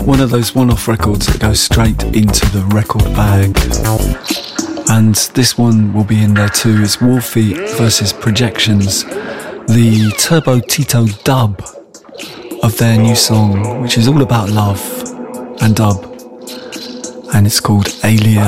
One of those one-off records that goes straight into the record bag. And this one will be in there too. It's Wolfie versus Projections, the Turbo Tito dub of their new song, which is all about love and dub. And it's called Alien.